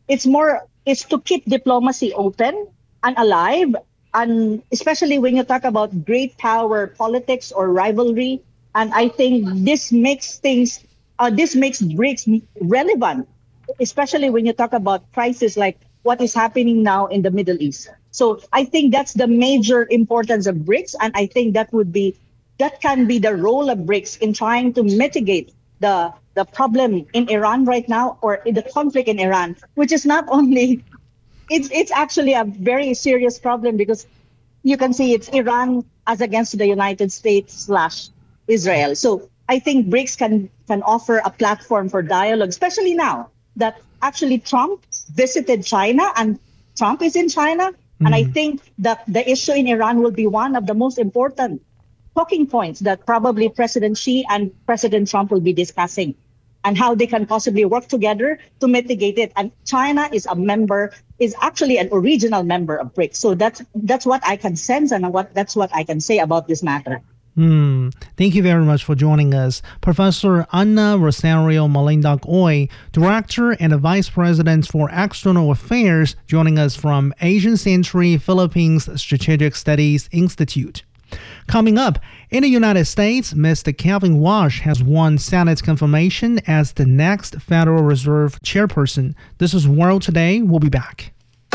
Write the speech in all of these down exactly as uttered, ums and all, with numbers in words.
it's more, it's to keep diplomacy open and alive. And especially when you talk about great power politics or rivalry. And I think this makes things, uh, this makes BRICS relevant, especially when you talk about crisis like what is happening now in the Middle East. So I think that's the major importance of BRICS, and I think that would be that can be the role of BRICS in trying to mitigate the the problem in Iran right now, or in the conflict in Iran, which is not only it's it's actually a very serious problem, because you can see it's Iran as against the United States slash Israel. So I think BRICS can can offer a platform for dialogue, especially now that actually Trump visited China and Trump is in China. Mm. And I think that the issue in Iran will be one of the most important talking points that probably President Xi and President Trump will be discussing, and how they can possibly work together to mitigate it. And China is a member, is actually an original member of BRICS. So that's that's what I can sense, and what that's what I can say about this matter. Mm, thank you very much for joining us. Professor Ana Rosario Malindag-Oy, Director and Vice President for External Affairs, joining us from Asian Century Philippines Strategic Studies Institute. Coming up, in the United States, Mister Kevin Warsh has won Senate confirmation as the next Federal Reserve chairperson. This is World Today. We'll be back.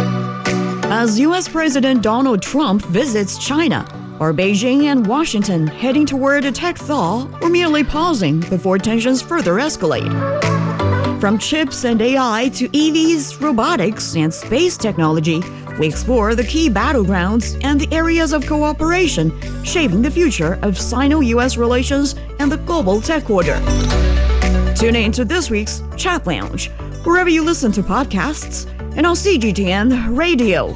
As U S President Donald Trump visits China, are Beijing and Washington heading toward a tech thaw, or merely pausing before tensions further escalate? From chips and A I to E Vs, robotics, and space technology, we explore the key battlegrounds and the areas of cooperation shaping the future of Sino-U S relations and the global tech order. Tune in to this week's Chat Lounge, wherever you listen to podcasts, and on C G T N Radio.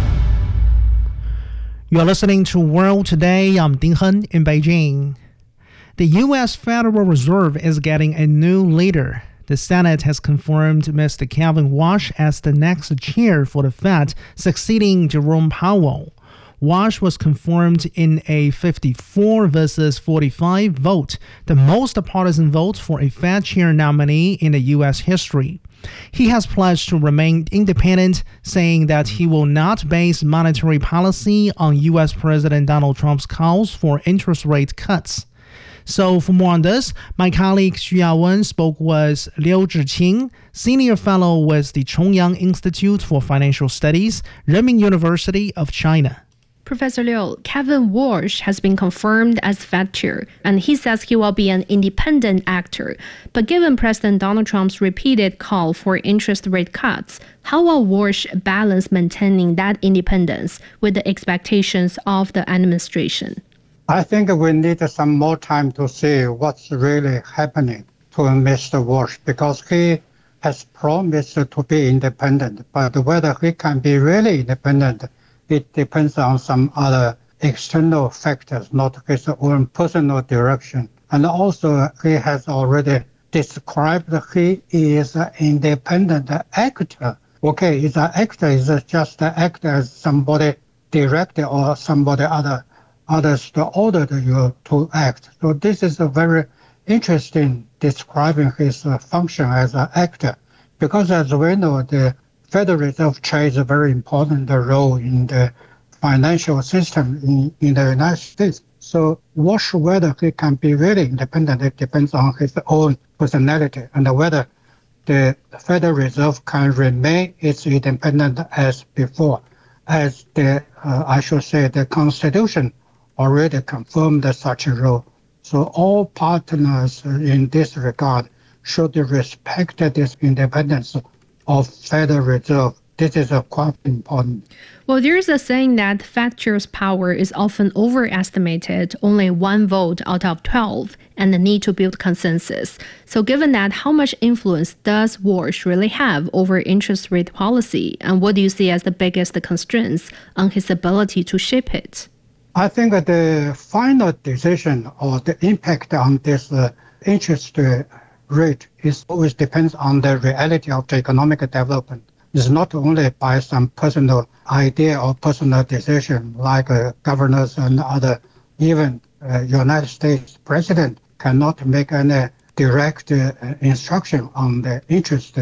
You're listening to World Today. I'm Ding Hen in Beijing. The U S Federal Reserve is getting a new leader. The Senate has confirmed Mister Kevin Warsh as the next chair for the Fed, succeeding Jerome Powell. Warsh was confirmed in a fifty-four versus forty-five vote, the most partisan vote for a Fed chair nominee in the U S history. He has pledged to remain independent, saying that he will not base monetary policy on U S President Donald Trump's calls for interest rate cuts. So for more on this, my colleague Xu Yawen spoke with Liu Zhiqing, Senior Fellow with the Chongyang Institute for Financial Studies, Renmin University of China. Professor Liu, Kevin Warsh has been confirmed as Fed chair, and he says he will be an independent actor. But given President Donald Trump's repeated call for interest rate cuts, how will Warsh balance maintaining that independence with the expectations of the administration? I think we need some more time to see what's really happening to Mister Warsh, because he has promised to be independent, but whether he can be really independent, it depends on some other external factors, not his own personal direction. And also, he has already described he is an independent actor. Okay, is an actor is just an actor as somebody directed or somebody other others to order you to act. So this is a very interesting describing his uh, function as an actor, because as we know, the Federal Reserve plays a very important role in the financial system in, in the United States. So Warsh, whether he can be really independent, it depends on his own personality, and whether the Federal Reserve can remain its independent as before, as the, uh, I should say, the Constitution already confirmed such a role. So all partners in this regard should respect this independence of Federal Reserve. This is uh, quite important. Well, there's a saying that Fed chair's power is often overestimated, only one vote out of twelve, and the need to build consensus. So given that, how much influence does Warsh really have over interest rate policy, and what do you see as the biggest constraints on his ability to shape it? I think that the final decision or the impact on this uh, interest rate is always depends on the reality of the economic development. It's not only by some personal idea or personal decision like uh, governors and other, even uh, United States president cannot make any direct uh, instruction on the interest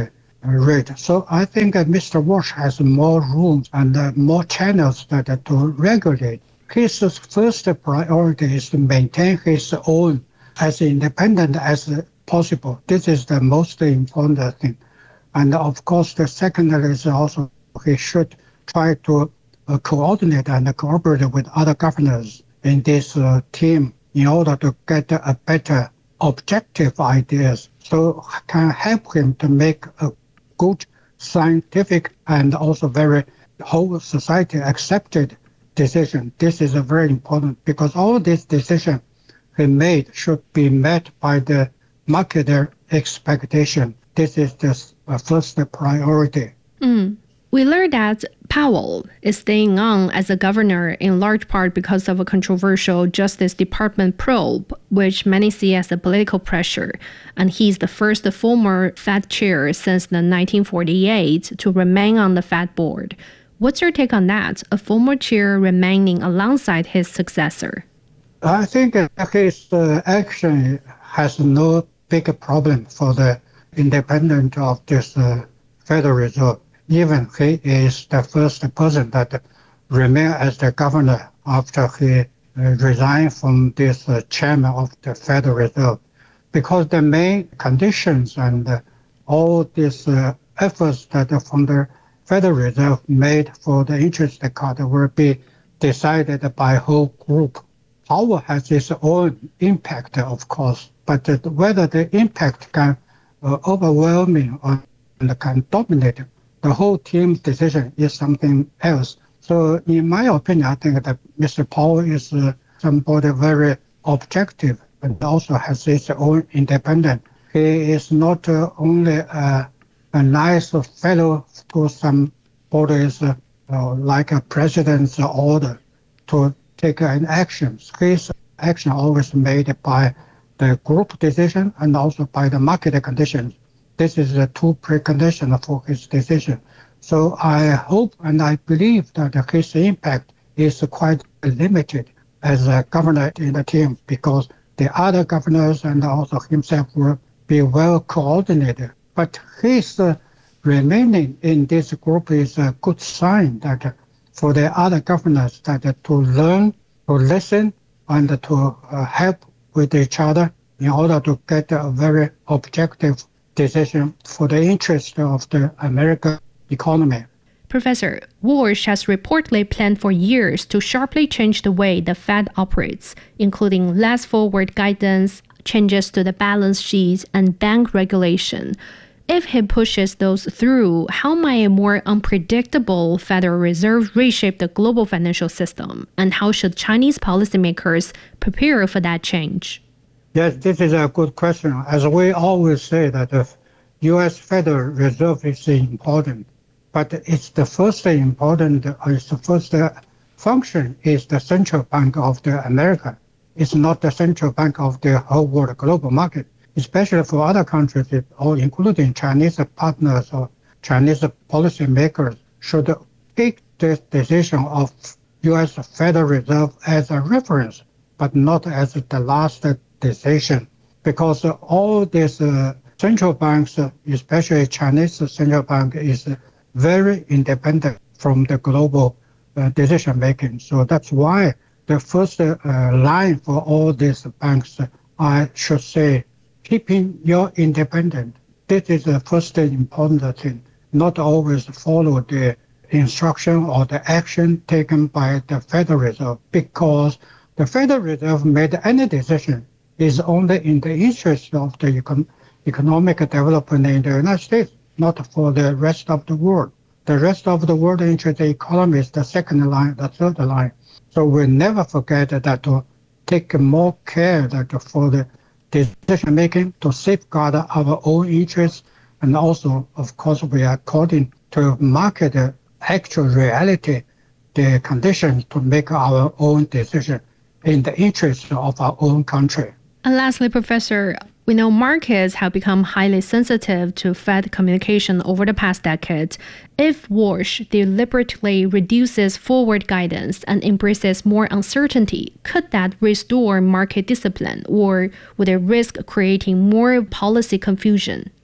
rate. So I think uh, Mister Walsh has more room and uh, more channels that, uh, to regulate. His first priority is to maintain his own as independent as possible. This is the most important thing. And of course, the second is also he should try to uh, coordinate and cooperate with other governors in this uh, team in order to get a better objective ideas, so can help him to make a good scientific and also very whole society accepted decision. This is a very important because all these decisions he made should be met by the market expectation. This is the uh, first priority. Mm. We learned that Powell is staying on as a governor in large part because of a controversial Justice Department probe, which many see as a political pressure. And he's the first former Fed chair since the nineteen forty-eight to remain on the Fed board. What's your take on that, a former chair remaining alongside his successor? I think his uh, action has no big problem for the independence of this uh, Federal Reserve. Even he is the first person that remained as the governor after he uh, resigned from this uh, chairman of the Federal Reserve. Because the main conditions and uh, all these uh, efforts that from the Federal Reserve made for the interest cut will be decided by whole group. Powell has its own impact, of course, but uh, whether the impact can uh, overwhelming or can dominate the whole team's decision is something else. So in my opinion, I think that Mister Powell is uh, somebody very objective and also has his own independence. He is not uh, only uh, a nice fellow to some bodies uh, uh, like a president's order to take an action. His action always made by the group decision and also by the market conditions. This is the two preconditions for his decision. So I hope and I believe that his impact is quite limited as a governor in the team because the other governors and also himself will be well coordinated. But his uh, remaining in this group is a good sign that for the other governors that uh, to learn, to listen, and to uh, help with each other in order to get a very objective decision for the interest of the American economy. Professor, Walsh has reportedly planned for years to sharply change the way the Fed operates, including less forward guidance, changes to the balance sheet, and bank regulation. If he pushes those through, how might a more unpredictable Federal Reserve reshape the global financial system? And how should Chinese policymakers prepare for that change? Yes, this is a good question. As we always say that the U S Federal Reserve is important, but it's the first important, it's the first function is the central bank of the America. It's not the central bank of the whole world global market, especially for other countries, or including Chinese partners or Chinese policymakers should take this decision of U S Federal Reserve as a reference, but not as the last decision, because all these uh, central banks, especially Chinese central bank, is very independent from the global uh, decision making. So that's why the first uh, line for all these banks, I should say, keeping your independence. This is the first important thing. Not always follow the instruction or the action taken by the Federal Reserve, because the Federal Reserve made any decision is only in the interest of the econ- economic development in the United States, not for the rest of the world. The rest of the world interest the economy is the second line, the third line. So we never forget that to take more care that for the decision making to safeguard our own interests, and also, of course, we are according to market actual reality, the conditions to make our own decision in the interest of our own country. And lastly, Professor, we know markets have become highly sensitive to Fed communication over the past decade. If Walsh deliberately reduces forward guidance and embraces more uncertainty, could that restore market discipline, or would it risk creating more policy confusion?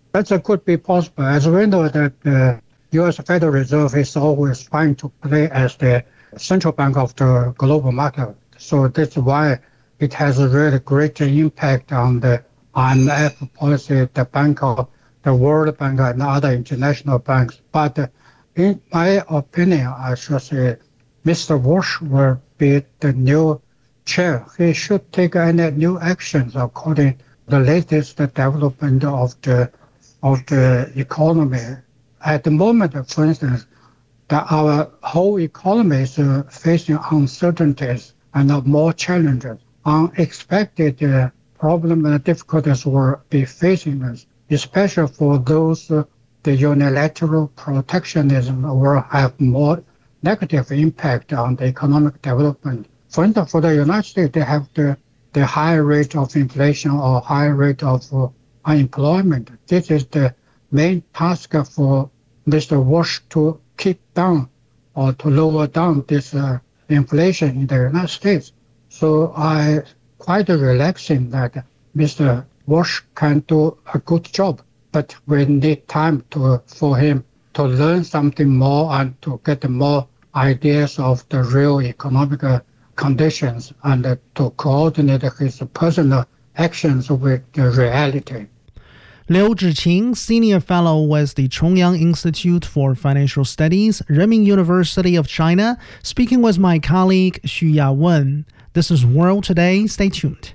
That could be possible. As we know that the U S Federal Reserve is always trying to play as the central bank of the global market. So that's why it has a really great impact on the I M F policy, the Bank of the World Bank and other international banks. But in my opinion, I should say, Mister Walsh will be the new chair. He should take any new actions according to the latest development of the of the economy. At the moment, for instance, that our whole economy is uh, facing uncertainties and uh, more challenges. Unexpected uh, problems and difficulties will be facing us, especially for those, uh, the unilateral protectionism will have more negative impact on the economic development. For instance, for the United States, they have the, the high rate of inflation or high rate of uh, unemployment. This is the main task for Mister Walsh to keep down or to lower down this uh, inflation in the United States. So I quite relaxing that Mister Walsh can do a good job, but we need time to for him to learn something more and to get more ideas of the real economic conditions and uh, to coordinate his personal actions with the reality. Liu Zhiqing, Senior Fellow with the Chongyang Institute for Financial Studies, Renmin University of China, speaking with my colleague Xu Yawen. This is World Today. Stay tuned.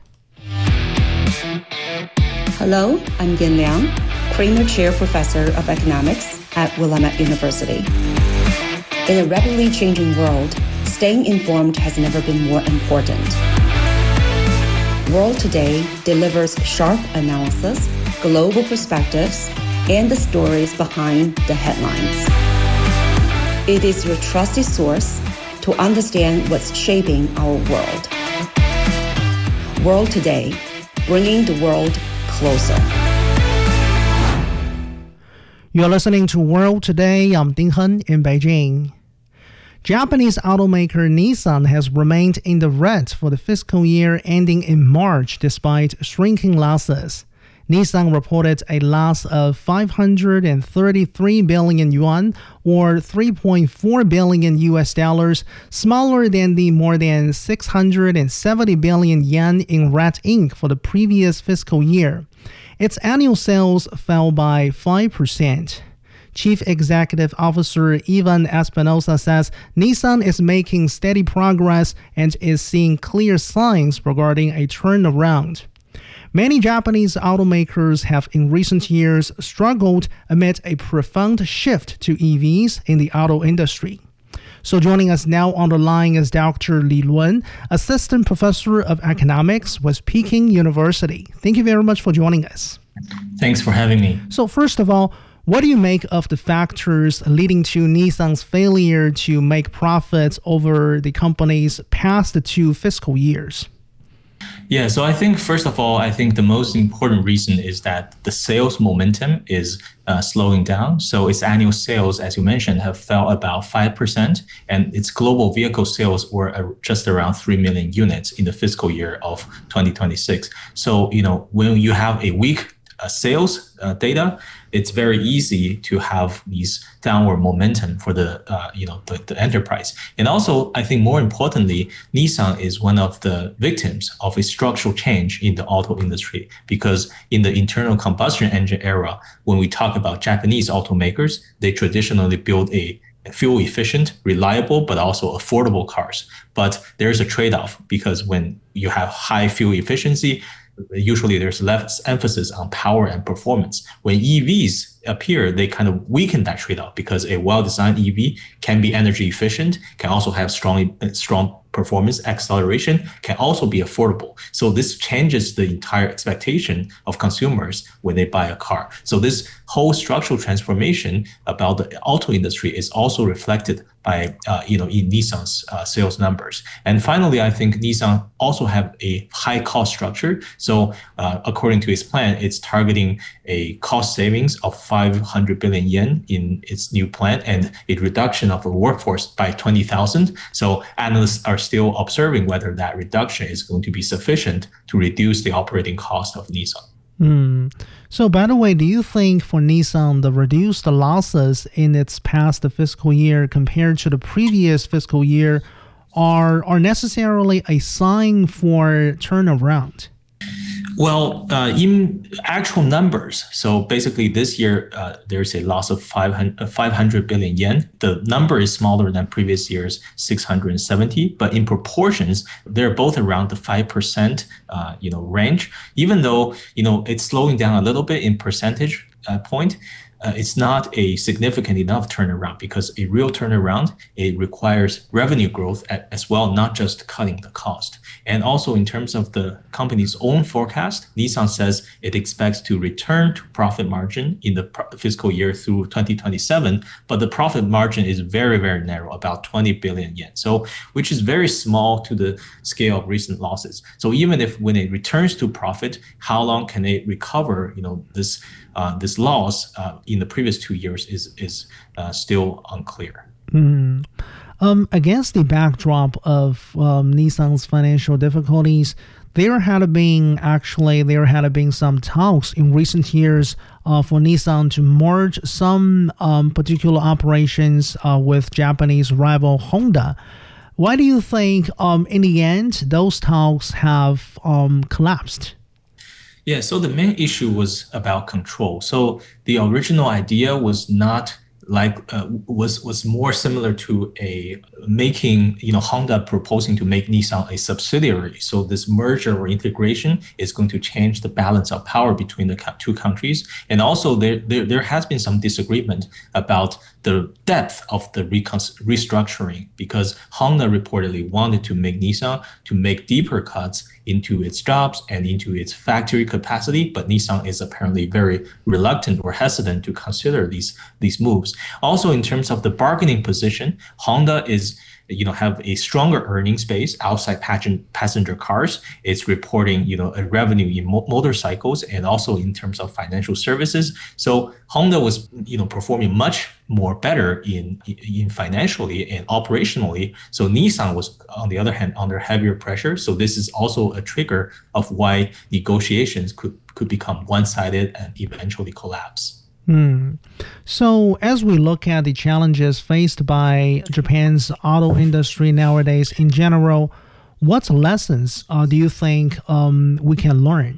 Hello, I'm Yin Liang, Kramer Chair Professor of Economics at Willamette University. In a rapidly changing world, staying informed has never been more important. World Today delivers sharp analysis, global perspectives, and the stories behind the headlines. It is your trusted source to understand what's shaping our world. World Today, bringing the world closer. You're listening to World Today. I'm Ding Hen in Beijing. Japanese automaker Nissan has remained in the red for the fiscal year ending in March despite shrinking losses. Nissan reported a loss of five hundred thirty-three billion yuan, or three point four billion U S dollars, smaller than the more than six hundred seventy billion yen in red ink for the previous fiscal year. Its annual sales fell by five percent. Chief Executive Officer Ivan Espinosa says Nissan is making steady progress and is seeing clear signs regarding a turnaround. Many Japanese automakers have in recent years struggled amid a profound shift to E Vs in the auto industry. So joining us now on the line is Doctor Li Lun, Assistant Professor of Economics with Peking University. Thank you very much for joining us. Thanks for having me. So first of all, what do you make of the factors leading to Nissan's failure to make profits over the company's past two fiscal years? Yeah, so I think, first of all, I think the most important reason is that the sales momentum is uh, slowing down. So its annual sales, as you mentioned, have fell about five percent, and its global vehicle sales were uh, just around three million units in the fiscal year of twenty twenty-six. So, you know, when you have a weak uh, sales uh, data, it's very easy to have these downward momentum for the, uh, you know, the, the enterprise. And also, I think more importantly, Nissan is one of the victims of a structural change in the auto industry, because in the internal combustion engine era, when we talk about Japanese automakers, they traditionally build a fuel efficient, reliable, but also affordable cars. But there's a trade-off, because when you have high fuel efficiency, usually there's less emphasis on power and performance. When E Vs appear, they kind of weaken that trade-off, because a well-designed E V can be energy efficient, can also have strong, strong performance, acceleration, can also be affordable. So this changes the entire expectation of consumers when they buy a car. So this whole structural transformation about the auto industry is also reflected by, uh, you know, in Nissan's uh, sales numbers. And finally, I think Nissan also have a high cost structure. So uh, according to its plan, it's targeting a cost savings of five hundred billion yen in its new plan, and a reduction of the workforce by twenty thousand. So analysts are still observing whether that reduction is going to be sufficient to reduce the operating cost of Nissan. Hmm. So, by the way, do you think for Nissan, the reduced losses in its past fiscal year compared to the previous fiscal year are, are necessarily a sign for turnaround? Well, uh, in actual numbers, so basically this year uh, there's a loss of five hundred billion yen. The number is smaller than previous year's six hundred seventy, but in proportions, they're both around the five percent uh, you know, range. Even though, you know, it's slowing down a little bit in percentage uh, point, Uh, it's not a significant enough turnaround, because a real turnaround, it requires revenue growth at, as well, not just cutting the cost. And also in terms of the company's own forecast, Nissan says it expects to return to profit margin in the pro- fiscal year through twenty twenty-seven, but the profit margin is very, very narrow, about twenty billion yen. So, which is very small to the scale of recent losses. So even if when it returns to profit, how long can it recover, you know, this uh, this loss uh, in the previous two years is is uh, still unclear. Mm. Um, against the backdrop of um, Nissan's financial difficulties, there had been actually there had been some talks in recent years uh, for Nissan to merge some um, particular operations uh, with Japanese rival Honda. Why do you think, um, in the end, those talks have um, collapsed? Yeah, so the main issue was about control. So the original idea was not like uh, was was more similar to a making, you know, Honda proposing to make Nissan a subsidiary. So this merger or integration is going to change the balance of power between the two countries. And also there there, there has been some disagreement about the depth of the recon- restructuring, because Honda reportedly wanted to make Nissan to make deeper cuts into its jobs and into its factory capacity, but Nissan is apparently very reluctant or hesitant to consider these these moves. Also, in terms of the bargaining position, Honda is, you know, have a stronger earnings base outside passenger cars. It's reporting, you know, a revenue in mo- motorcycles and also in terms of financial services. So Honda was, you know, performing much more better in in financially and operationally. So Nissan was, on the other hand, under heavier pressure. So this is also a trigger of why negotiations could could become one-sided and eventually collapse. Hmm. So as we look at the challenges faced by Japan's auto industry nowadays in general, what lessons uh, do you think um, we can learn?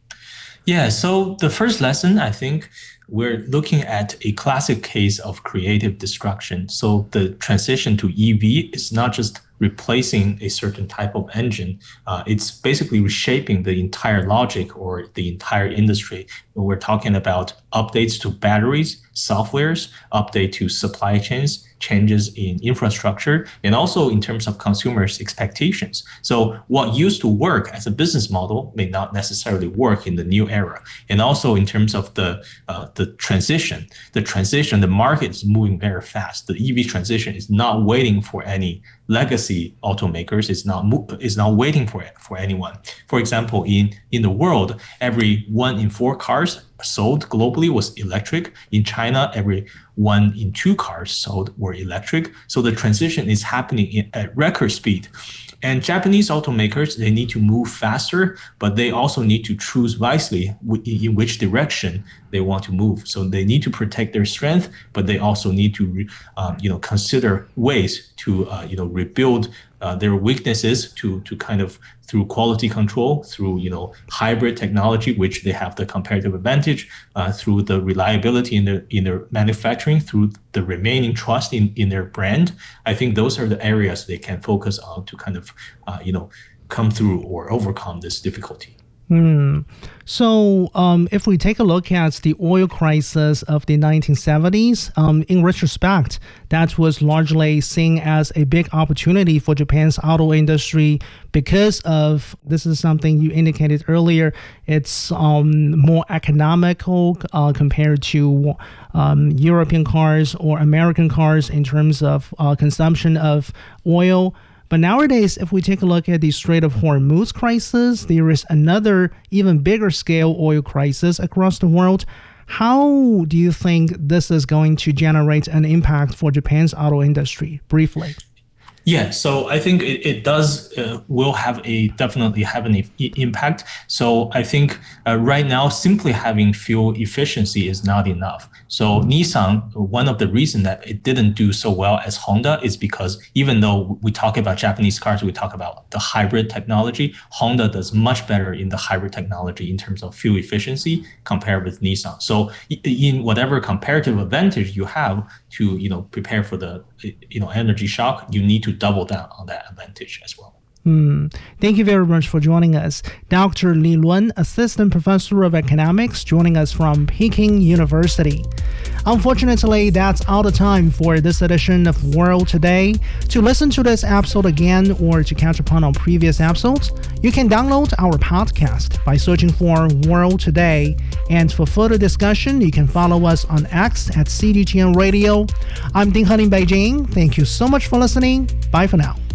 Yeah, so the first lesson, I think, we're looking at a classic case of creative destruction. So the transition to E V is not just replacing a certain type of engine. Uh, it's basically reshaping the entire logic or the entire industry. We're talking about updates to batteries, softwares, update to supply chains, changes in infrastructure, and also in terms of consumers' expectations. So what used to work as a business model may not necessarily work in the new era. And also in terms of the uh, the transition, the transition, the market is moving very fast. The E V transition is not waiting for any legacy automakers. It's not is not waiting for for anyone. For example, in in the world, every one in four cars sold globally was electric. In China, every one in two cars sold were electric. So the transition is happening in, at record speed. And Japanese automakers, they need to move faster, but they also need to choose wisely in which direction they want to move. So they need to protect their strength, but they also need to, um, you know, consider ways to, uh, you know, rebuild uh, their weaknesses to to kind of through quality control, through, you know, hybrid technology, which they have the comparative advantage, uh, through the reliability in their in their manufacturing, through the remaining trust in, in their brand. I think those are the areas they can focus on to kind of, uh, you know, come through or overcome this difficulty. Hmm. So um, if we take a look at the oil crisis of the nineteen seventies, um, in retrospect, that was largely seen as a big opportunity for Japan's auto industry because of, this is something you indicated earlier, it's um, more economical uh, compared to um, European cars or American cars in terms of uh, consumption of oil. But nowadays, if we take a look at the Strait of Hormuz crisis, there is another even bigger scale oil crisis across the world. How do you think this is going to generate an impact for Japan's auto industry? Briefly. Yeah, so I think it, it does uh, will have a definitely have an e- impact. So I think uh, right now simply having fuel efficiency is not enough. So Nissan, one of the reasons that it didn't do so well as Honda is because even though we talk about Japanese cars, we talk about the hybrid technology, Honda does much better in the hybrid technology in terms of fuel efficiency compared with Nissan. So in whatever comparative advantage you have to, you know, prepare for the, you know, energy shock, you need to double down on that advantage as well. Hmm. Thank you very much for joining us. Doctor Li Lun, Assistant Professor of Economics, joining us from Peking University. Unfortunately, that's all the time for this edition of World Today. To listen to this episode again or to catch up on our previous episodes, you can download our podcast by searching for World Today. And for further discussion, you can follow us on X at C G T N Radio. I'm Ding Han in Beijing. Thank you so much for listening. Bye for now.